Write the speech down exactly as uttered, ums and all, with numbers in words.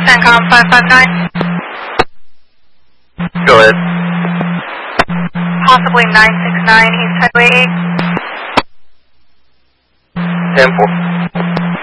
CENTCOM five five nine. Go ahead. Possibly nine six nine East Highway eight. ten four.